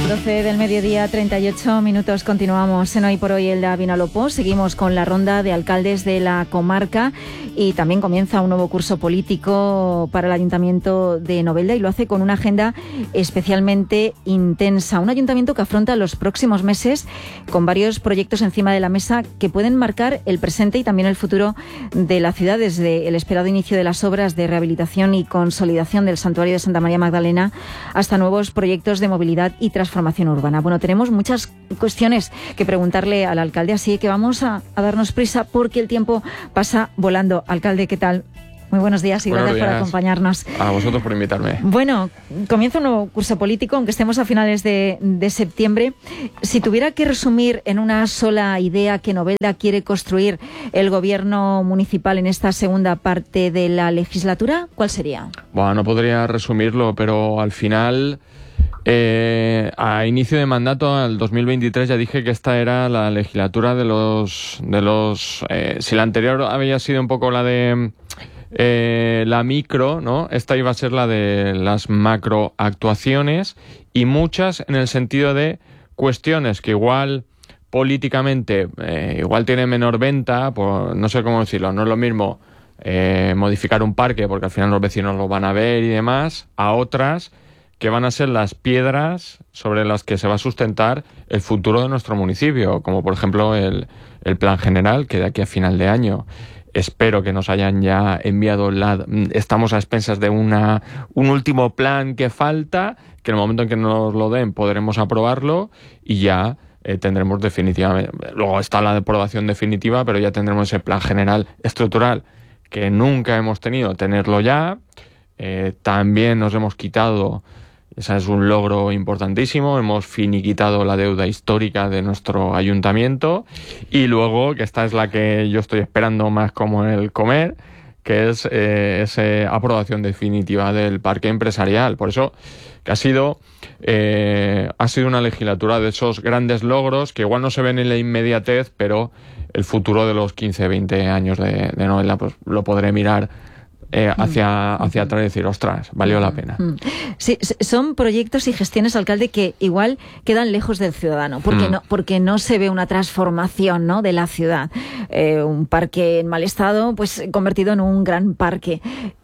12 del mediodía, 38 minutos. Continuamos en Hoy por Hoy Elda Vinalopó. Seguimos con la ronda de alcaldes de la comarca y también comienza un nuevo curso político para el Ayuntamiento de Novelda y lo hace con una agenda especialmente intensa. Un ayuntamiento que afronta los próximos meses con varios proyectos encima de la mesa que pueden marcar el presente y también el futuro de la ciudad, desde el esperado inicio de las obras de rehabilitación y consolidación del Santuario de Santa María Magdalena hasta nuevos proyectos de movilidad y transformación urbana. Bueno, tenemos muchas cuestiones que preguntarle al alcalde, así que vamos a darnos prisa porque el tiempo pasa volando. Alcalde, ¿qué tal? Muy buenos días y gracias por acompañarnos. A vosotros por invitarme. Bueno, comienza un nuevo curso político, aunque estemos a finales de septiembre. Si tuviera que resumir en una sola idea que Novelda quiere construir el gobierno municipal en esta segunda parte de la legislatura, ¿cuál sería? Bueno, no podría resumirlo, pero al final, a inicio de mandato, al 2023, ya dije que esta era la legislatura de los si la anterior había sido un poco la de la micro, ¿no? Esta iba a ser la de las macro actuaciones y muchas en el sentido de cuestiones que igual políticamente igual tienen menor venta, no sé cómo decirlo, no es lo mismo modificar un parque porque al final los vecinos lo van a ver y demás, a otras que van a ser las piedras sobre las que se va a sustentar el futuro de nuestro municipio, como por ejemplo el plan general, que de aquí a final de año espero que nos hayan ya enviado estamos a expensas de un último plan que falta, que en el momento en que nos lo den podremos aprobarlo y ya tendremos definitivamente, luego está la aprobación definitiva, pero ya tendremos ese plan general estructural que nunca hemos tenido, tenerlo ya. También nos hemos quitado, ese es un logro importantísimo, hemos finiquitado la deuda histórica de nuestro ayuntamiento y luego, que esta es la que yo estoy esperando más como el comer, que es esa aprobación definitiva del parque empresarial. Por eso que ha sido una legislatura de esos grandes logros que igual no se ven en la inmediatez, pero el futuro de los 15, 20 años de Novelda pues lo podré mirar hacia atrás y decir, ostras, valió la pena. Sí, son proyectos y gestiones, alcalde, que igual quedan lejos del ciudadano, porque no se ve una transformación, ¿no?, de la ciudad. Un parque en mal estado, pues convertido en un gran parque.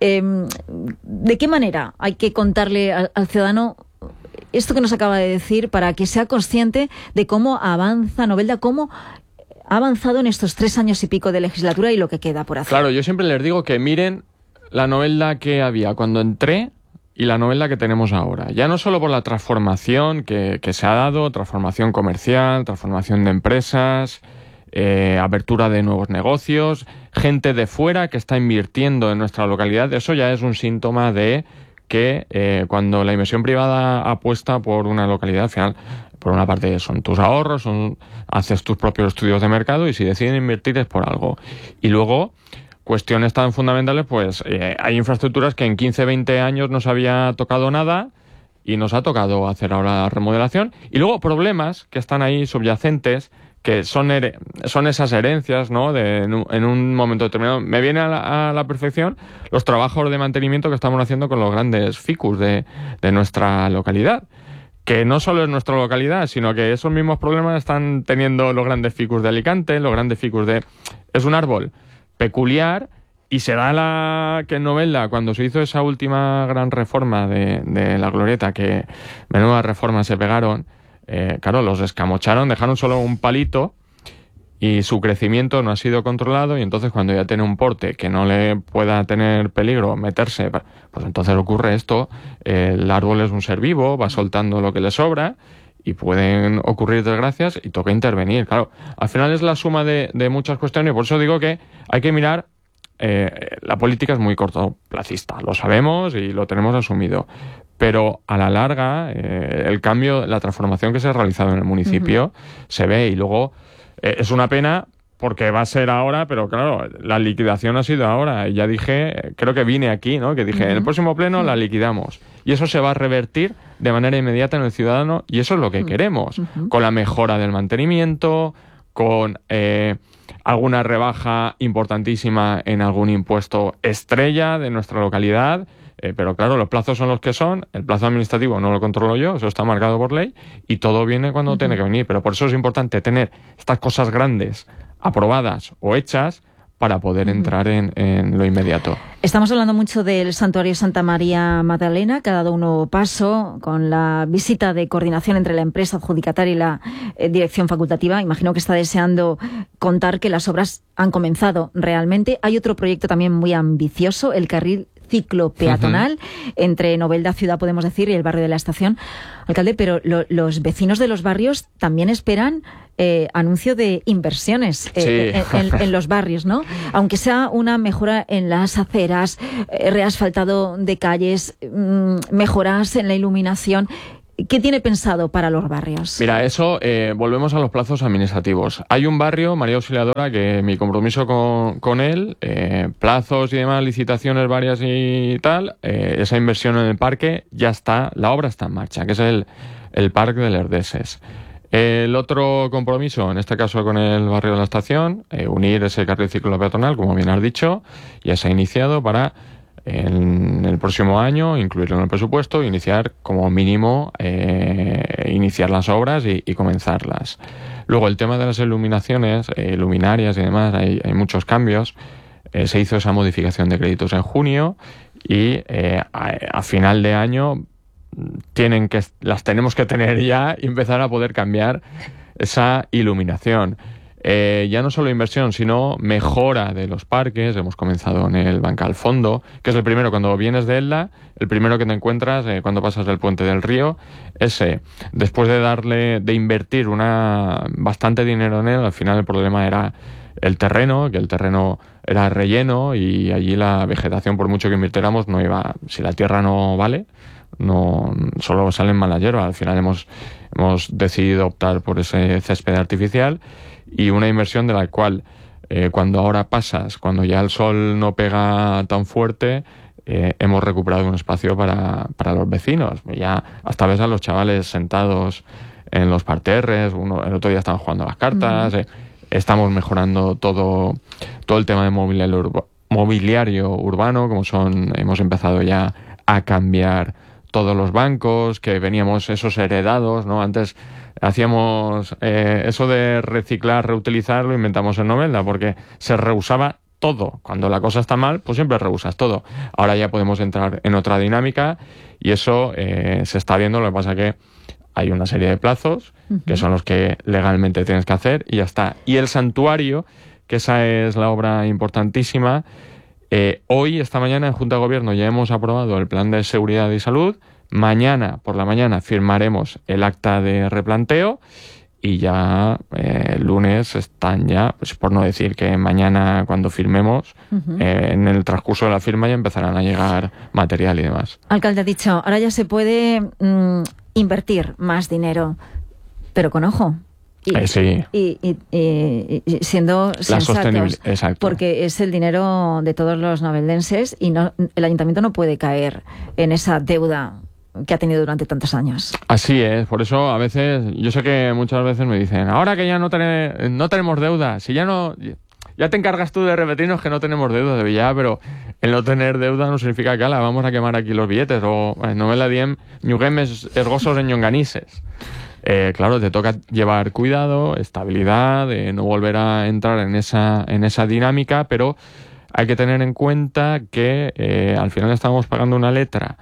¿De qué manera hay que contarle al ciudadano esto que nos acaba de decir para que sea consciente de cómo avanza Novelda, cómo ha avanzado en estos 3 años y pico de legislatura y lo que queda por hacer? Claro, yo siempre les digo que miren la Novelda que había cuando entré y la Novelda que tenemos ahora. Ya no solo por la transformación que se ha dado, transformación comercial, transformación de empresas, apertura de nuevos negocios, gente de fuera que está invirtiendo en nuestra localidad. Eso ya es un síntoma de que cuando la inversión privada apuesta por una localidad, al final, por una parte son tus ahorros, haces tus propios estudios de mercado y si deciden invertir es por algo. Y luego, cuestiones tan fundamentales, pues hay infraestructuras que en 15, 20 años no se había tocado nada y nos ha tocado hacer ahora la remodelación. Y luego problemas que están ahí subyacentes, que son esas herencias, ¿no?, en un momento determinado. Me viene a la perfección los trabajos de mantenimiento que estamos haciendo con los grandes ficus de nuestra localidad. Que no solo es nuestra localidad, sino que esos mismos problemas están teniendo los grandes ficus de Alicante, los grandes ficus es un árbol peculiar y se da que en Novelda, cuando se hizo esa última gran reforma de la glorieta, que menuda reforma se pegaron, claro, los escamocharon, dejaron solo un palito y su crecimiento no ha sido controlado y entonces cuando ya tiene un porte que no le pueda tener peligro meterse, pues entonces ocurre esto, el árbol es un ser vivo, va soltando lo que le sobra y pueden ocurrir desgracias y toca intervenir. Claro, al final es la suma de muchas cuestiones y por eso digo que hay que mirar, la política es muy cortoplacista, lo sabemos y lo tenemos asumido, pero a la larga el cambio, la transformación que se ha realizado en el municipio se ve y luego es una pena porque va a ser ahora, pero claro, la liquidación ha sido ahora. Y ya dije, creo que vine aquí, ¿no?, que dije, en el próximo pleno la liquidamos. Y eso se va a revertir de manera inmediata en el ciudadano y eso es lo que queremos. Con la mejora del mantenimiento, con alguna rebaja importantísima en algún impuesto estrella de nuestra localidad, pero claro, los plazos son los que son, el plazo administrativo no lo controlo yo, eso está marcado por ley, y todo viene cuando tiene que venir. Pero por eso es importante tener estas cosas grandes aprobadas o hechas para poder entrar en lo inmediato. Estamos hablando mucho del Santuario Santa María Magdalena, que ha dado un nuevo paso con la visita de coordinación entre la empresa adjudicataria y la dirección facultativa. Imagino que está deseando contar que las obras han comenzado realmente. Hay otro proyecto también muy ambicioso, el carril ciclo peatonal entre Novelda Ciudad, podemos decir, y el barrio de la Estación. Alcalde, pero los vecinos de los barrios también esperan anuncio de inversiones en los barrios, ¿no? Aunque sea una mejora en las aceras, reasfaltado de calles, mejoras en la iluminación. ¿Qué tiene pensado para los barrios? Mira, eso, volvemos a los plazos administrativos. Hay un barrio, María Auxiliadora, que mi compromiso con él, plazos y demás, licitaciones varias y tal, esa inversión en el parque ya está, la obra está en marcha, que es el Parque de Lerdeses. El otro compromiso, en este caso con el barrio de la Estación, unir ese carril ciclo peatonal, como bien has dicho, ya se ha iniciado para en el próximo año incluirlo en el presupuesto e iniciar como mínimo iniciar las obras y comenzarlas. Luego el tema de las iluminaciones, luminarias y demás, hay muchos cambios. Se hizo esa modificación de créditos en junio y a final de año las tenemos que tener ya y empezar a poder cambiar esa iluminación. Ya no solo inversión, sino mejora de los parques. Hemos comenzado en el Bancal Fondo, que es el primero cuando vienes de Elda, el primero que te encuentras cuando pasas del Puente del Río. Ese, después de invertir bastante dinero en él, al final el problema era el terreno, que el terreno era relleno y allí la vegetación, por mucho que invirtiéramos, no iba. Si la tierra no vale, no solo salen malas hierbas. Al final hemos decidido optar por ese césped artificial y una inversión de la cual cuando ahora pasas, cuando ya el sol no pega tan fuerte, hemos recuperado un espacio para los vecinos. Ya hasta ves a los chavales sentados en los parterres, el otro día estaban jugando a las cartas. Estamos mejorando todo el tema de mobiliario urbano, hemos empezado ya a cambiar todos los bancos, que veníamos esos heredados, ¿no? Antes hacíamos eso de reciclar, reutilizar, lo inventamos en Novelda, porque se reusaba todo. Cuando la cosa está mal, pues siempre reusas todo. Ahora ya podemos entrar en otra dinámica y eso se está viendo. Lo que pasa que hay una serie de plazos que son los que legalmente tienes que hacer y ya está. Y el santuario, que esa es la obra importantísima. Hoy, esta mañana, en Junta de Gobierno ya hemos aprobado el Plan de Seguridad y Salud. Mañana, por la mañana, firmaremos el acta de replanteo y ya el lunes están ya, pues por no decir que mañana cuando firmemos, en el transcurso de la firma ya empezarán a llegar material y demás. Alcalde, ha dicho, ahora ya se puede invertir más dinero, pero con ojo. Sí. Y siendo sensatos, exacto. Porque es el dinero de todos los noveldenses y el ayuntamiento no puede caer en esa deuda que ha tenido durante tantos años. Así es, por eso a veces, yo sé que muchas veces me dicen, ahora que ya no tenemos deuda, si ya te encargas tú de repetirnos que no tenemos deuda, ya, pero el no tener deuda no significa que vamos a quemar aquí los billetes, o Novela diem, ñuguem ergosos en ñonganises. Claro, te toca llevar cuidado, estabilidad, no volver a entrar en esa dinámica, pero hay que tener en cuenta que al final estamos pagando una letra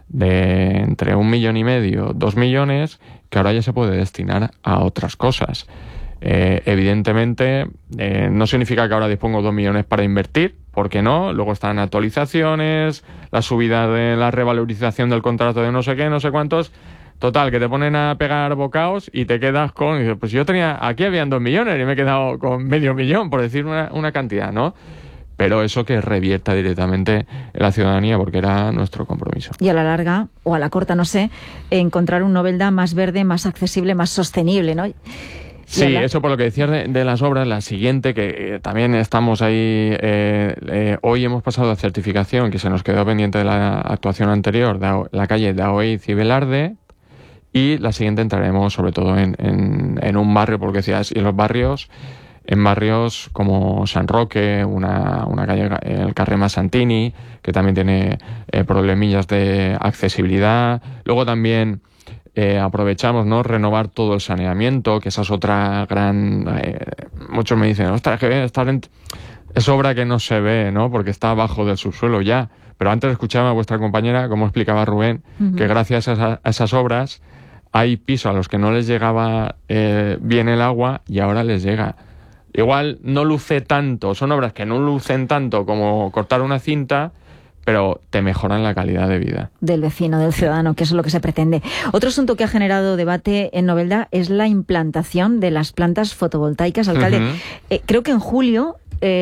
de entre 1,5 millones, 2 millones, que ahora ya se puede destinar a otras cosas. Evidentemente, no significa que ahora dispongo 2 millones para invertir, porque no, luego están actualizaciones, la subida de la revalorización del contrato de no sé qué, no sé cuántos. Total, que te ponen a pegar bocaos y te quedas con... Y dices, pues yo aquí habían 2 millones y me he quedado con 500.000, por decir una cantidad, ¿no? Pero eso que revierta directamente en la ciudadanía, porque era nuestro compromiso. Y a la larga, o a la corta, no sé, encontrar un Novelda más verde, más accesible, más sostenible, ¿no? Sí, eso por lo que decías de las obras, la siguiente, que también estamos ahí, hoy hemos pasado a certificación, que se nos quedó pendiente de la actuación anterior, de la calle Daoiz y Velarde. Y la siguiente entraremos sobre todo en un barrio, porque decías, y en los barrios en barrios como San Roque, una calle, el carrer Massantini, que también tiene problemillas de accesibilidad. Luego también aprovechamos, ¿no?, renovar todo el saneamiento, que esa es otra gran... muchos me dicen, ostras, que es obra que no se ve, ¿no?, porque está abajo del subsuelo ya. Pero antes escuchaba a vuestra compañera, como explicaba Rubén, que gracias a esas obras hay pisos a los que no les llegaba bien el agua y ahora les llega. Igual no luce tanto, son obras que no lucen tanto como cortar una cinta, pero te mejoran la calidad de vida. Del vecino, del ciudadano, que eso es lo que se pretende. Otro asunto que ha generado debate en Novelda es la implantación de las plantas fotovoltaicas. Alcalde, creo que en julio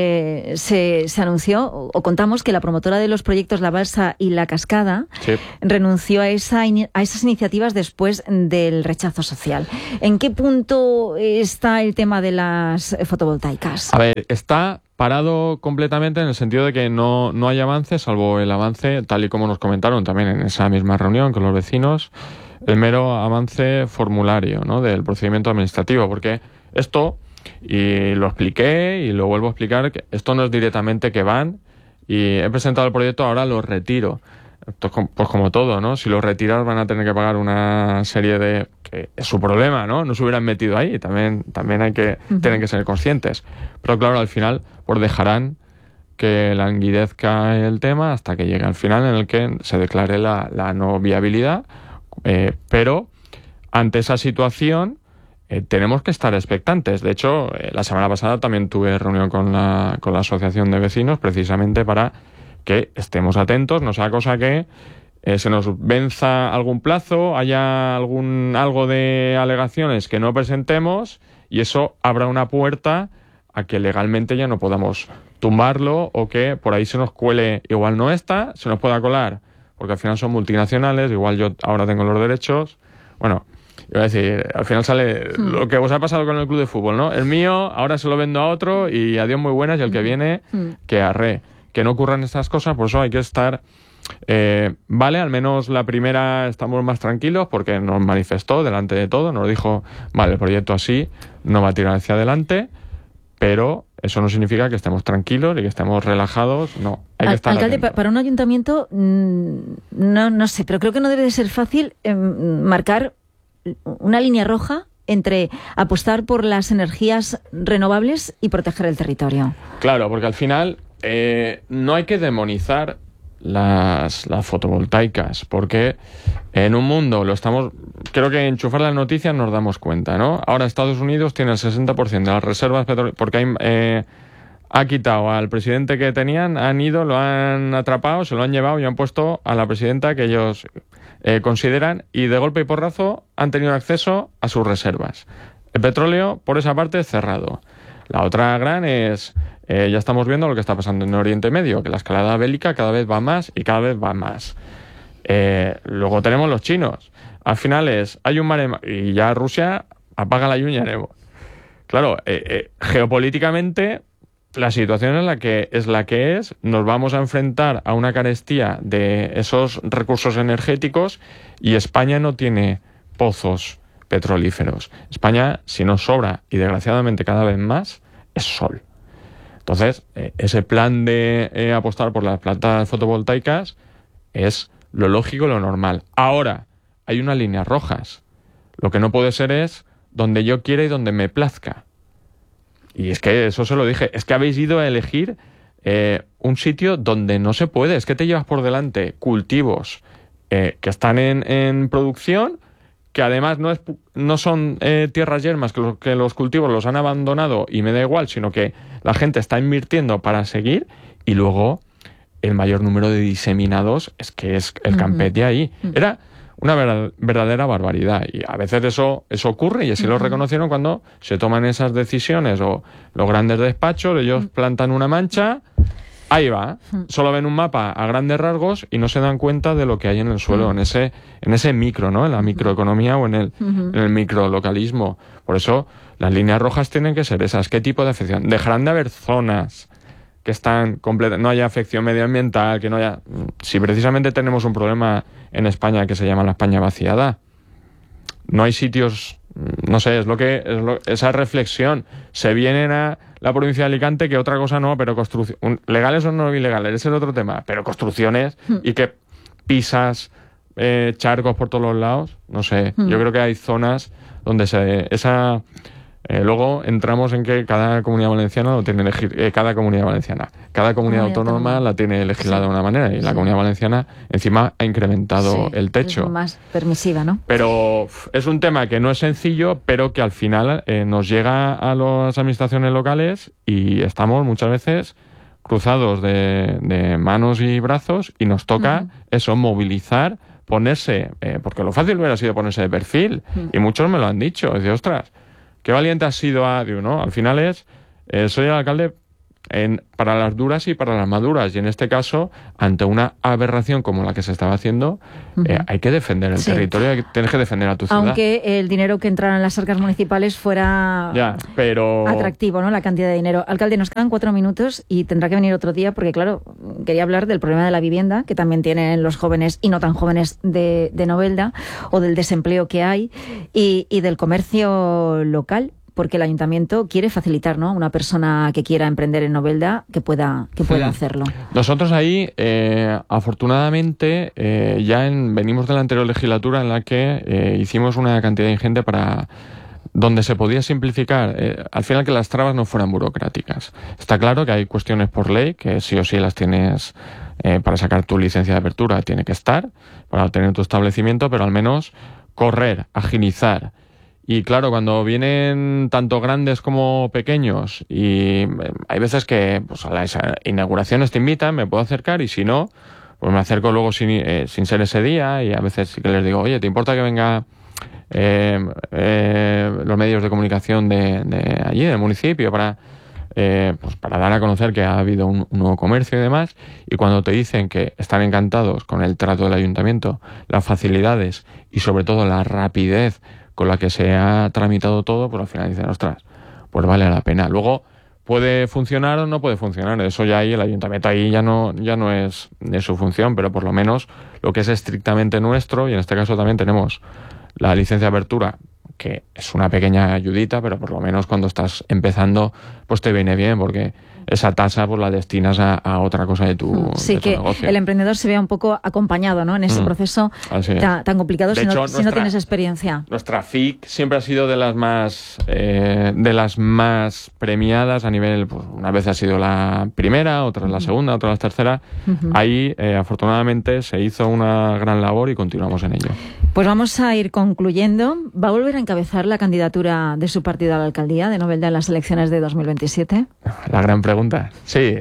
se anunció, o contamos, que la promotora de los proyectos La Balsa y La Cascada renunció a esas iniciativas después del rechazo social. ¿En qué punto está el tema de las fotovoltaicas? A ver, está parado completamente en el sentido de que no hay avance, salvo el avance, tal y como nos comentaron también en esa misma reunión con los vecinos, el mero avance formulario, ¿no?, del procedimiento administrativo, porque esto... Y lo expliqué y lo vuelvo a explicar, que esto no es directamente que van y he presentado el proyecto, ahora lo retiro. Pues como todo, ¿no? Si lo retiras van a tener que pagar una serie de... que es su problema, ¿no? No se hubieran metido ahí, también hay que tienen que ser conscientes. Pero claro, al final pues dejarán que languidezca el tema hasta que llegue al final en el que se declare la no viabilidad. Pero ante esa situación... tenemos que estar expectantes. De hecho, la semana pasada también tuve reunión con la asociación de vecinos precisamente para que estemos atentos, no sea cosa que se nos venza algún plazo, haya algo de alegaciones que no presentemos y eso abra una puerta a que legalmente ya no podamos tumbarlo o que por ahí se nos cuele, igual no esta, se nos pueda colar, porque al final son multinacionales, igual yo ahora tengo los derechos, bueno... Iba a decir, al final sale lo que os ha pasado con el club de fútbol, ¿no? El mío, ahora se lo vendo a otro y adiós muy buenas, y el que viene, que arre. Que no ocurran estas cosas, por eso hay que estar... vale, al menos la primera estamos más tranquilos porque nos manifestó delante de todo, nos dijo, vale, el proyecto así no va a tirar hacia adelante, pero eso no significa que estemos tranquilos y que estemos relajados, no. Hay que estar alcalde, para un ayuntamiento, no sé, pero creo que no debe de ser fácil marcar una línea roja entre apostar por las energías renovables y proteger el territorio. Claro, porque al final no hay que demonizar las fotovoltaicas, porque en un mundo creo que enchufar las noticias nos damos cuenta, ¿no? Ahora Estados Unidos tiene el 60% de las reservas petroleras, porque ha quitado al presidente que tenían, lo han atrapado, se lo han llevado y han puesto a la presidenta que ellos consideran, y de golpe y porrazo han tenido acceso a sus reservas. El petróleo, por esa parte, es cerrado. La otra gran es, ya estamos viendo lo que está pasando en Oriente Medio, que la escalada bélica cada vez va más y cada vez va más. Luego tenemos los chinos. Al final hay un mare y ya Rusia apaga la lluvia. Claro, geopolíticamente la situación es la que es, nos vamos a enfrentar a una carestía de esos recursos energéticos y España no tiene pozos petrolíferos. España, si nos sobra, y desgraciadamente cada vez más, es sol. Entonces, ese plan de apostar por las plantas fotovoltaicas es lo lógico, lo normal. Ahora, hay unas líneas rojas. Lo que no puede ser es donde yo quiera y donde me plazca. Y es que eso se lo dije, es que habéis ido a elegir un sitio donde no se puede, es que te llevas por delante cultivos que están en producción, que además no son tierras yermas, que los cultivos los han abandonado y me da igual, sino que la gente está invirtiendo para seguir, y luego el mayor número de diseminados es que es el campete ahí. Era una verdadera barbaridad, y a veces eso ocurre, y así lo reconocieron cuando se toman esas decisiones, o los grandes despachos, ellos plantan una mancha, ahí va, solo ven un mapa a grandes rasgos y no se dan cuenta de lo que hay en el suelo, en ese micro, ¿no? En la microeconomía o en el microlocalismo. Por eso las líneas rojas tienen que ser esas. ¿Qué tipo de afección? Dejarán de haber zonas que están completas, no haya afección medioambiental, que no haya... Si precisamente tenemos un problema en España que se llama la España vaciada, no hay sitios no sé, esa reflexión. Se vienen a la provincia de Alicante, que otra cosa no, pero legales o no ilegales, ese es otro tema, pero construcciones y que pisas charcos por todos los lados, no sé, yo creo que hay zonas donde luego entramos en que cada comunidad valenciana lo tiene cada comunidad autónoma la tiene legislada de una manera, y la comunidad valenciana encima ha incrementado el techo. Es más permisiva, ¿no? Pero es un tema que no es sencillo, pero que al final nos llega a las administraciones locales y estamos muchas veces cruzados de manos y brazos, y nos toca eso, movilizar, ponerse, porque lo fácil hubiera sido ponerse de perfil, y muchos me lo han dicho, dice, ostras, qué valiente has sido, ¿no? Al final soy el alcalde para las duras y para las maduras, y en este caso, ante una aberración como la que se estaba haciendo, hay que defender el territorio, tienes que defender a tu ciudad. Aunque el dinero que entrara en las arcas municipales fuera atractivo, ¿no? La cantidad de dinero. Alcalde, nos quedan 4 minutos y tendrá que venir otro día, porque claro, quería hablar del problema de la vivienda, que también tienen los jóvenes y no tan jóvenes de Novelda, o del desempleo que hay, y del comercio local, porque el ayuntamiento quiere facilitar, ¿no?, a una persona que quiera emprender en Novelda que pueda hacerlo. Nosotros ahí, afortunadamente, venimos de la anterior legislatura en la que hicimos una cantidad ingente para donde se podía simplificar, al final, que las trabas no fueran burocráticas. Está claro que hay cuestiones por ley que sí o sí las tienes para sacar tu licencia de apertura, tiene que estar para tener tu establecimiento, pero al menos correr, agilizar. Y claro, cuando vienen tanto grandes como pequeños, y hay veces que pues, a las inauguraciones te invitan, me puedo acercar, y si no, pues me acerco luego sin ser ese día, y a veces sí que les digo, oye, ¿te importa que venga los medios de comunicación de allí, del municipio, para dar a conocer que ha habido un nuevo comercio y demás? Y cuando te dicen que están encantados con el trato del ayuntamiento, las facilidades y sobre todo la rapidez con la que se ha tramitado todo, pues al final dicen, ostras, pues vale la pena. Luego puede funcionar o no puede funcionar, eso ya ahí el ayuntamiento ahí ya no es de su función, pero por lo menos lo que es estrictamente nuestro, y en este caso también tenemos la licencia de apertura, que es una pequeña ayudita, pero por lo menos cuando estás empezando pues te viene bien, porque esa tasa pues la destinas a otra cosa de tu negocio. El emprendedor se vea un poco acompañado, ¿no?, en ese proceso tan complicado, si no tienes experiencia. Nuestra FIC siempre ha sido de las más premiadas a nivel, pues, una vez ha sido la primera, otra la segunda, otra la tercera. Ahí afortunadamente se hizo una gran labor y continuamos en ello. Pues vamos a ir concluyendo. ¿Va a volver a encabezar la candidatura de su partido a la alcaldía de Novelda en las elecciones de 2027? La gran pregunta. Sí,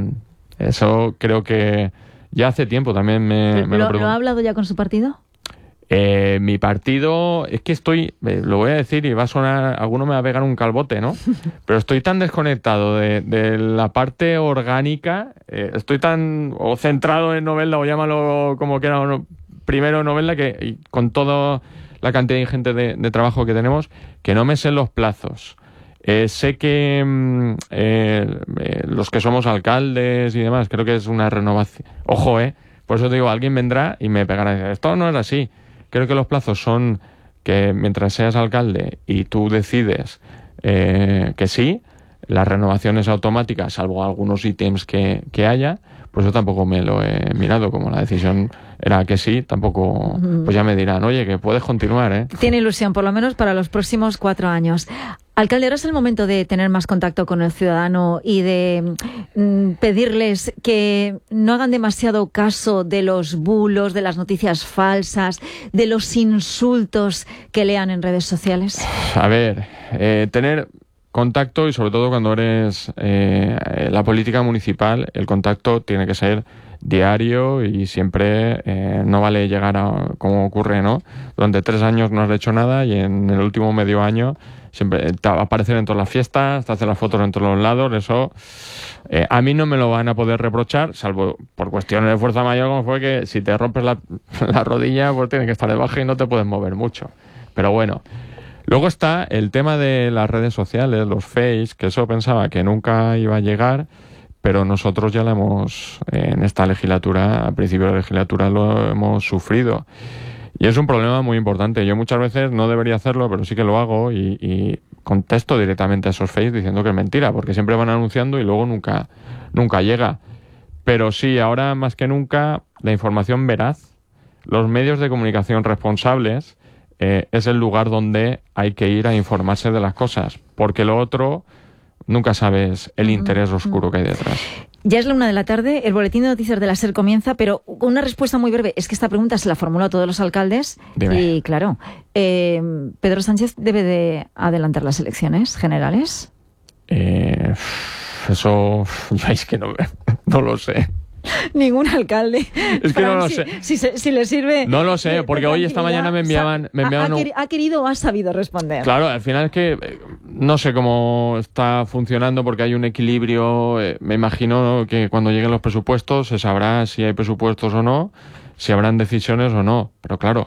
eso creo que ya hace tiempo también me lo pregunto. ¿Lo ha hablado ya con su partido? Mi partido, es que lo voy a decir y va a sonar, alguno me va a pegar un calbote, ¿no? Pero estoy tan desconectado de la parte orgánica, estoy tan centrado en Novelda, o llámalo como quiera, primero Novelda, que con toda la cantidad ingente de trabajo que tenemos, que no me sé los plazos. Sé que los que somos alcaldes y demás, creo que es una renovación. Ojo, por eso te digo, alguien vendrá y me pegará y dice, esto no es así. Creo que los plazos son que mientras seas alcalde y tú decides que sí, la renovación es automática, salvo algunos ítems que haya. Por eso tampoco me lo he mirado, como la decisión era que sí, tampoco, pues ya me dirán, oye, que puedes continuar, Tiene ilusión, por lo menos para los próximos 4 años. Alcalde, ahora es el momento de tener más contacto con el ciudadano y de pedirles que no hagan demasiado caso de los bulos, de las noticias falsas, de los insultos que lean en redes sociales. A ver, tener contacto, y sobre todo cuando eres la política municipal, el contacto tiene que ser diario y siempre. No vale llegar a, como ocurre, ¿no? Durante 3 años no has hecho nada y en el último medio año siempre te va a aparecer en todas las fiestas, te hacen las fotos en todos los lados. Eso a mí no me lo van a poder reprochar, salvo por cuestiones de fuerza mayor, como fue que si te rompes la rodilla, pues tienes que estar debajo y no te puedes mover mucho. Pero bueno. Luego está el tema de las redes sociales, los Face, que eso pensaba que nunca iba a llegar, pero nosotros ya en esta legislatura, a principio de la legislatura, lo hemos sufrido. Y es un problema muy importante. Yo muchas veces no debería hacerlo, pero sí que lo hago y contesto directamente a esos fakes diciendo que es mentira, porque siempre van anunciando y luego nunca llega. Pero sí, ahora más que nunca, la información veraz, los medios de comunicación responsables, es el lugar donde hay que ir a informarse de las cosas, porque lo otro nunca sabes el interés oscuro que hay detrás. Ya es la 1 de la tarde, el boletín de noticias de la SER comienza, pero una respuesta muy breve. Es que esta pregunta se la formuló a todos los alcaldes. Dime. Y claro, ¿Pedro Sánchez debe de adelantar las elecciones generales? Eso, es que no lo sé. Ningún alcalde. Es que no lo sé. Si le sirve. No lo sé, porque hoy esta mañana me enviaban. ¿Ha querido o ha sabido responder? Claro, al final es que no sé cómo está funcionando, porque hay un equilibrio. Me imagino que cuando lleguen los presupuestos se sabrá si hay presupuestos o no, si habrán decisiones o no. Pero claro,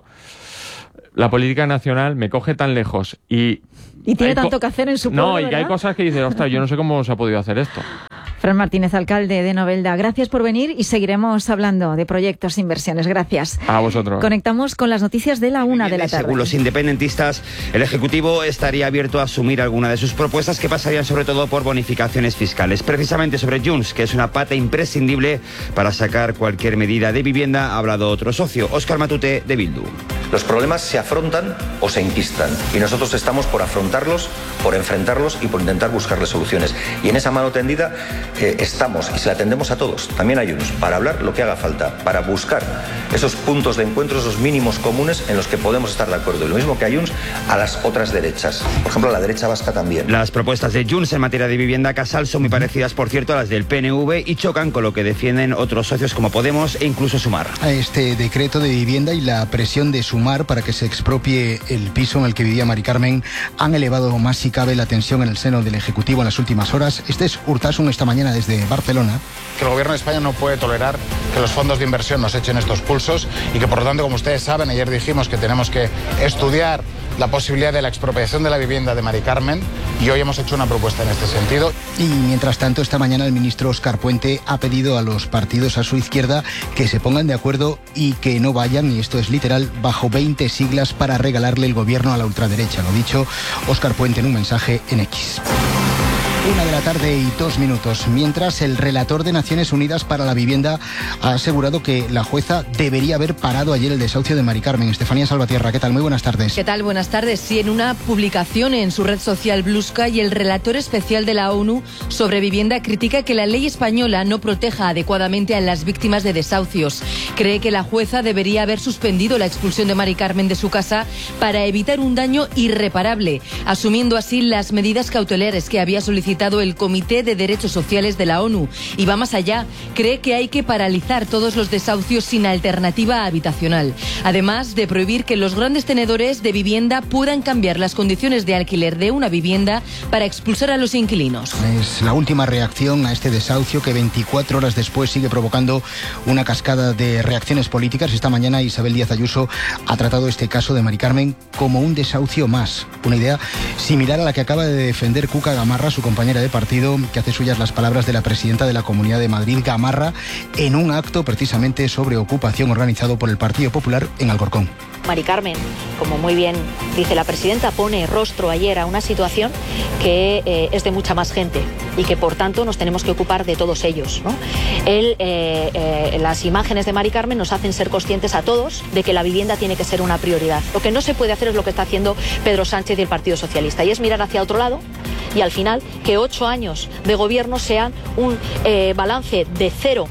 la política nacional me coge tan lejos y tiene tanto que hacer en su pueblo, No, y que ¿verdad? hay cosas que dices, ostras, yo no sé cómo se ha podido hacer esto. Fran Martínez, alcalde de Novelda, gracias por venir y seguiremos hablando de proyectos e inversiones. Gracias. A vosotros. Conectamos con las noticias de la 1 de la tarde. Según los independentistas, el Ejecutivo estaría abierto a asumir alguna de sus propuestas que pasarían sobre todo por bonificaciones fiscales. Precisamente sobre Junts, que es una pata imprescindible para sacar cualquier medida de vivienda, ha hablado otro socio, Óscar Matute, de Bildu. Los problemas se afrontan o se enquistan y nosotros estamos por afrontarlos, por enfrentarlos y por intentar buscarles soluciones. Y en esa mano tendida estamos y se la tendemos a todos, también a Junts, para hablar lo que haga falta, para buscar esos puntos de encuentro, esos mínimos comunes en los que podemos estar de acuerdo. Y lo mismo que a Junts, a las otras derechas. Por ejemplo, a la derecha vasca también. Las propuestas de Junts en materia de vivienda casal son muy parecidas, por cierto, a las del PNV y chocan con lo que defienden otros socios como Podemos e incluso Sumar. A este decreto de vivienda y la presión de Sumar para que se expropie el piso en el que vivía Mari Carmen han elevado más si cabe la tensión en el seno del Ejecutivo en las últimas horas. Este es Urtasun esta mañana desde Barcelona. Que el Gobierno de España no puede tolerar que los fondos de inversión nos echen estos pulsos y que, por lo tanto, como ustedes saben, ayer dijimos que tenemos que estudiar la posibilidad de la expropiación de la vivienda de Mari Carmen y hoy hemos hecho una propuesta en este sentido. Y mientras tanto, esta mañana el ministro Óscar Puente ha pedido a los partidos a su izquierda que se pongan de acuerdo y que no vayan, y esto es literal, bajo 20 siglas para regalarle el gobierno a la ultraderecha. Lo dicho Óscar Puente en un mensaje en X. 1 de la tarde y 2 minutos. Mientras, el relator de Naciones Unidas para la Vivienda ha asegurado que la jueza debería haber parado ayer el desahucio de Mari Carmen. Estefanía Salvatierra, ¿qué tal? Muy buenas tardes. ¿Qué tal? Buenas tardes. Sí, en una publicación en su red social Blue Sky, el relator especial de la ONU sobre vivienda critica que la ley española no proteja adecuadamente a las víctimas de desahucios. Cree que la jueza debería haber suspendido la expulsión de Mari Carmen de su casa para evitar un daño irreparable, asumiendo así las medidas cautelares que había solicitado el Comité de Derechos Sociales de la ONU. Y va más allá, cree que hay que paralizar todos los desahucios sin alternativa habitacional, además de prohibir que los grandes tenedores de vivienda puedan cambiar las condiciones de alquiler de una vivienda para expulsar a los inquilinos. Es la última reacción a este desahucio que 24 horas después sigue provocando una cascada de reacciones políticas. Esta mañana Isabel Díaz Ayuso ha tratado este caso de Mari Carmen como un desahucio más, una idea similar a la que acaba de defender Cuca Gamarra, su compañera de partido, que hace suyas las palabras de la presidenta de la Comunidad de Madrid, Gamarra, en un acto precisamente sobre ocupación organizado por el Partido Popular en Alcorcón. Mari Carmen, como muy bien dice la presidenta, pone rostro ayer a una situación que es de mucha más gente y que por tanto nos tenemos que ocupar de todos ellos, ¿no? Las imágenes de Mari Carmen nos hacen ser conscientes a todos de que la vivienda tiene que ser una prioridad. Lo que no se puede hacer es lo que está haciendo Pedro Sánchez y el Partido Socialista, y es mirar hacia otro lado y al final que 8 años de gobierno sean un balance de cero,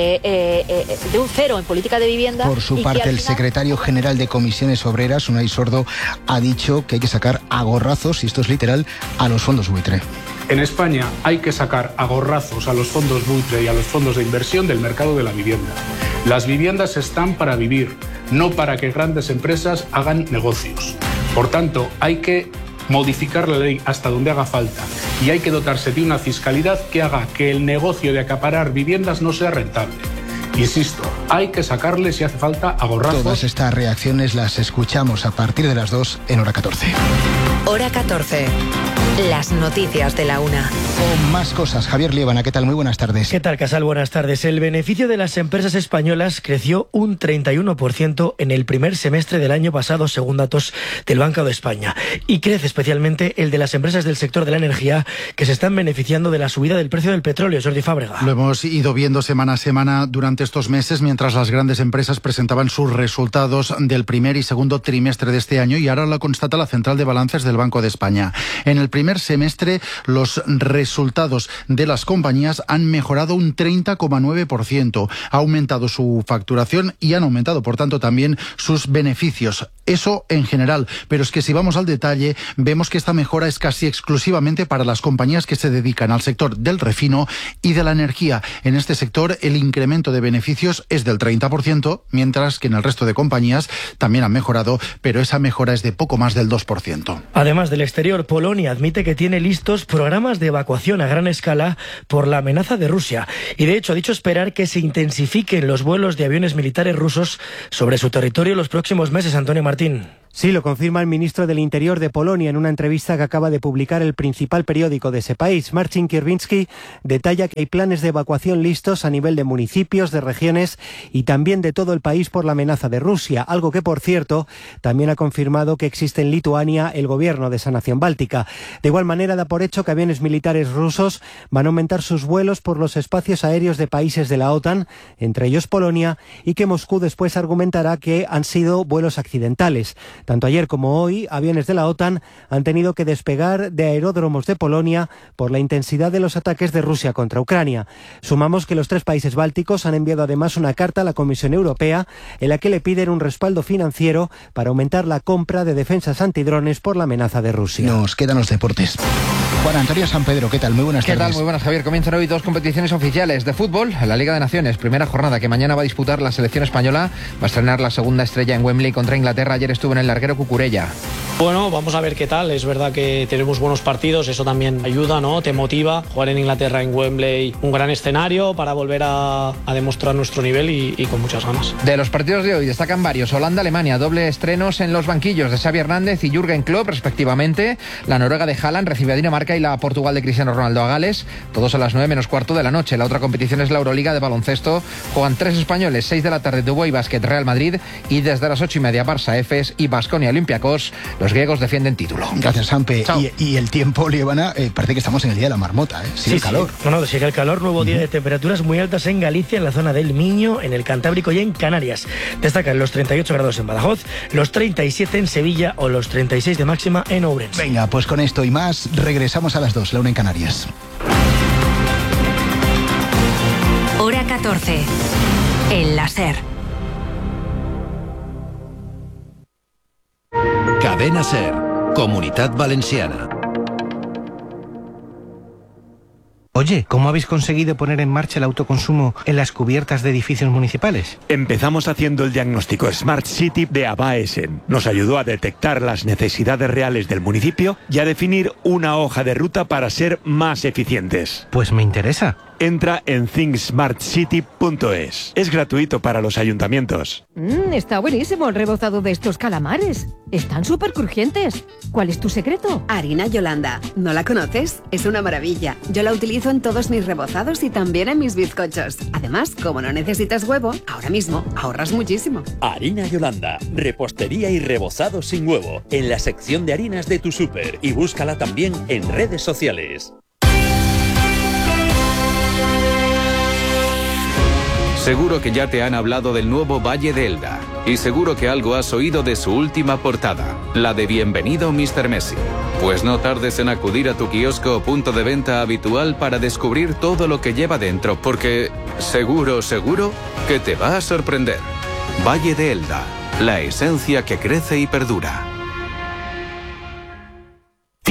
de un cero en política de vivienda. Por su parte, el secretario general de Comisiones Obreras, Unai Sordo, ha dicho que hay que sacar a gorrazos, y esto es literal, a los fondos buitre. En España hay que sacar a gorrazos a los fondos buitre y a los fondos de inversión del mercado de la vivienda. Las viviendas están para vivir, no para que grandes empresas hagan negocios. Por tanto, hay que modificar la ley hasta donde haga falta y hay que dotarse de una fiscalidad que haga que el negocio de acaparar viviendas no sea rentable. Insisto, Hay que sacarle, si hace falta, a gorrazos. Todas estas reacciones las escuchamos a partir de las 2 en Hora 14. Hora 14. Las noticias de la una. Con más cosas, Javier Liébana, ¿qué tal? Muy buenas tardes. ¿Qué tal, Casal? Buenas tardes. El beneficio de las empresas españolas creció un 31% en el primer semestre del año pasado, según datos del Banco de España. Y crece especialmente el de las empresas del sector de la energía, que se están beneficiando de la subida del precio del petróleo. Jordi Fábrega. Lo hemos ido viendo semana a semana durante estos meses, mientras las grandes empresas presentaban sus resultados del primer y segundo trimestre de este año, y ahora lo constata la Central de Balances del Banco de España. En el primer semestre, los resultados de las compañías han mejorado un 30,9%. Ha aumentado su facturación y han aumentado, por tanto, también sus beneficios. Eso en general, pero es que si vamos al detalle, vemos que esta mejora es casi exclusivamente para las compañías que se dedican al sector del refino y de la energía. En este sector, el incremento de beneficios es del 30%, mientras que en el resto de compañías también han mejorado, pero esa mejora es de poco más del 2%. Además del exterior, Polonia admite que tiene listos programas de evacuación a gran escala por la amenaza de Rusia. Y de hecho ha dicho esperar que se intensifiquen los vuelos de aviones militares rusos sobre su territorio en los próximos meses. Antonio Martín. Sí, lo confirma el ministro del Interior de Polonia en una entrevista que acaba de publicar el principal periódico de ese país. Marcin Kierwiński detalla que hay planes de evacuación listos a nivel de municipios, de regiones y también de todo el país por la amenaza de Rusia, algo que, por cierto, también ha confirmado que existe en Lituania el gobierno de esa nación báltica. De igual manera, da por hecho que aviones militares rusos van a aumentar sus vuelos por los espacios aéreos de países de la OTAN, entre ellos Polonia, y que Moscú después argumentará que han sido vuelos accidentales. Tanto ayer como hoy, aviones de la OTAN han tenido que despegar de aeródromos de Polonia por la intensidad de los ataques de Rusia contra Ucrania. Sumamos que los tres países bálticos han enviado además una carta a la Comisión Europea en la que le piden un respaldo financiero para aumentar la compra de defensas antidrones por la amenaza de Rusia. Nos quedan los deportes. Juan Antonio San Pedro, ¿qué tal? Muy buenas tardes. ¿Qué tal? Muy buenas, Javier. Comienzan hoy dos competiciones oficiales de fútbol. La Liga de Naciones, primera jornada que mañana va a disputar la selección española. Va a estrenar la segunda estrella en Wembley contra Inglaterra. Ayer estuvo en el larguero Cucurella. Bueno, vamos a ver qué tal. Es verdad que tenemos buenos partidos, eso también ayuda, ¿no? Te motiva. Jugar en Inglaterra, en Wembley, un gran escenario para volver a demostrar nuestro nivel y con muchas ganas. De los partidos de hoy destacan varios. Holanda-Alemania, doble estrenos en los banquillos de Xavi Hernández y Jürgen Klopp, respectivamente. La Noruega de Haaland recibe a Dinamarca y la Portugal de Cristiano Ronaldo a Gales, todos a las 9:15 de la noche. La otra competición es la Euroliga de baloncesto. Juegan tres españoles, 6 de la tarde, Dubái Basket Real Madrid, y desde las 8:30 Barça Efes y Baskonia Olympiacos. Los griegos defienden título. Gracias, Sampe. Y el tiempo, Liébana, parece que estamos en el día de la marmota, ¿eh? Sigue el calor. Sí. No, sigue el calor. Nuevo día de temperaturas muy altas en Galicia, en la zona del Miño, en el Cantábrico y en Canarias. Destacan los 38 grados en Badajoz, los 37 en Sevilla o los 36 de máxima en Ourense. Venga, pues con esto y más regresamos a las 2, la 1 en Canarias. Hora 14. El láser. Cadena SER, Comunitat Valenciana. Oye, ¿cómo habéis conseguido poner en marcha el autoconsumo en las cubiertas de edificios municipales? Empezamos haciendo el diagnóstico Smart City de Abaesen. Nos ayudó a detectar las necesidades reales del municipio y a definir una hoja de ruta para ser más eficientes. Pues me interesa. Entra en thinksmartcity.es. Es gratuito para los ayuntamientos. Está buenísimo el rebozado de estos calamares. Están súper crujientes. ¿Cuál es tu secreto? Harina Yolanda. ¿No la conoces? Es una maravilla. Yo la utilizo en todos mis rebozados y también en mis bizcochos. Además, como no necesitas huevo, ahora mismo ahorras muchísimo. Harina Yolanda. Repostería y rebozado sin huevo. En la sección de harinas de tu súper. Y búscala también en redes sociales. Seguro que ya te han hablado del nuevo Valle de Elda. Y seguro que algo has oído de su última portada, la de Bienvenido Mr. Messi. Pues no tardes en acudir a tu kiosco o punto de venta habitual para descubrir todo lo que lleva dentro, porque seguro que te va a sorprender. Valle de Elda, la esencia que crece y perdura.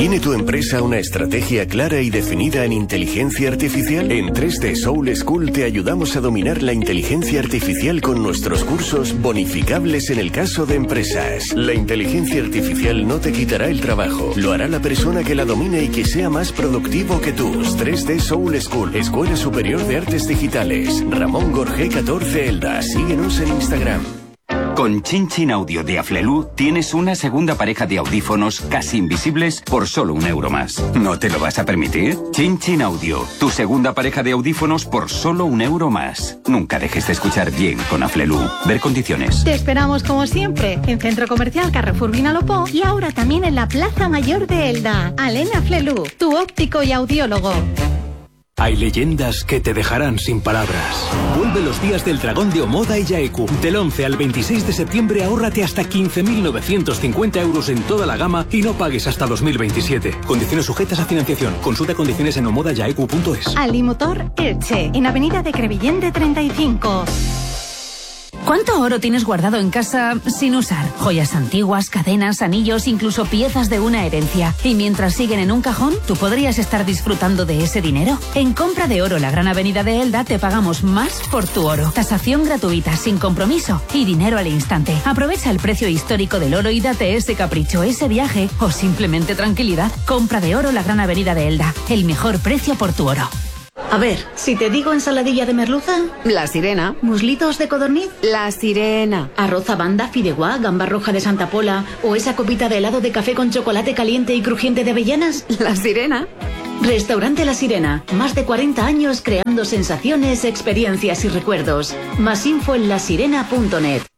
¿Tiene tu empresa una estrategia clara y definida en inteligencia artificial? En 3D Soul School te ayudamos a dominar la inteligencia artificial con nuestros cursos bonificables en el caso de empresas. La inteligencia artificial no te quitará el trabajo, lo hará la persona que la domine y que sea más productivo que tú. 3D Soul School, Escuela Superior de Artes Digitales. Ramón Gorgé 14 Elda. Síguenos en Instagram. Con Chin Chin Audio de Aflelu tienes una segunda pareja de audífonos casi invisibles por solo €1 más. ¿No te lo vas a permitir? Chin Chin Audio, tu segunda pareja de audífonos por solo €1 más. Nunca dejes de escuchar bien con Aflelu. Ver condiciones. Te esperamos como siempre en Centro Comercial Carrefour Vinalopó y ahora también en la Plaza Mayor de Elda. Alena Aflelu, tu óptico y audiólogo. Hay leyendas que te dejarán sin palabras. Vuelve los días del dragón de Omoda y Yaeku. Del 11 al 26 de septiembre ahórrate hasta 15.950 € en toda la gama y no pagues hasta 2027. Condiciones sujetas a financiación. Consulta condiciones en omodayaeku.es. Alimotor Elche, en Avenida de Crevillente 35. ¿Cuánto oro tienes guardado en casa sin usar? Joyas antiguas, cadenas, anillos, incluso piezas de una herencia. Y mientras siguen en un cajón, ¿tú podrías estar disfrutando de ese dinero? En Compra de Oro, la Gran Avenida de Elda, te pagamos más por tu oro. Tasación gratuita, sin compromiso y dinero al instante. Aprovecha el precio histórico del oro y date ese capricho, ese viaje o simplemente tranquilidad. Compra de Oro, la Gran Avenida de Elda. El mejor precio por tu oro. A ver, si te digo ensaladilla de merluza... La sirena. ¿Muslitos de codorniz? La sirena. ¿Arroz a banda, fideuá, gamba roja de Santa Pola o esa copita de helado de café con chocolate caliente y crujiente de avellanas? La sirena. Restaurante La Sirena. Más de 40 años creando sensaciones, experiencias y recuerdos. Más info en lasirena.net.